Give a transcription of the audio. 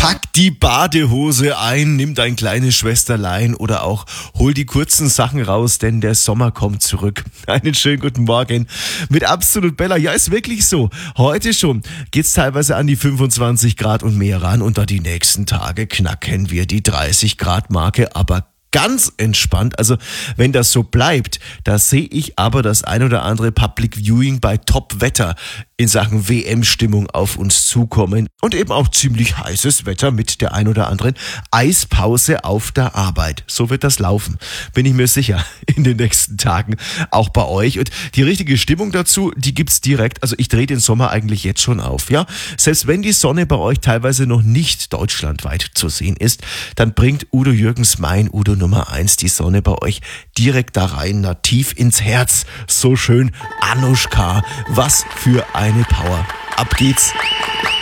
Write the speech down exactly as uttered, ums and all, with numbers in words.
Pack die Badehose ein, nimm dein kleines Schwesterlein oder auch hol die kurzen Sachen raus, denn der Sommer kommt zurück. Einen schönen guten Morgen mit Absolut Bella. Ja, ist wirklich so. Heute schon geht's teilweise an die fünfundzwanzig Grad und mehr ran und da die nächsten Tage knacken wir die dreißig Grad Marke, aber ganz entspannt. Also wenn das so bleibt, da sehe ich aber das ein oder andere Public Viewing bei Top-Wetter in Sachen W M-Stimmung auf uns zukommen und eben auch ziemlich heißes Wetter mit der ein oder anderen Eispause auf der Arbeit. So wird das laufen, bin ich mir sicher, in den nächsten Tagen auch bei euch. Und die richtige Stimmung dazu, die gibt's direkt. Also ich drehe den Sommer eigentlich jetzt schon auf, ja. Selbst wenn die Sonne bei euch teilweise noch nicht deutschlandweit zu sehen ist, dann bringt Udo Jürgens, mein Udo Nummer eins, die Sonne bei euch direkt da rein, na, tief ins Herz. So schön, Anuschka, was für eine Power. Ab geht's.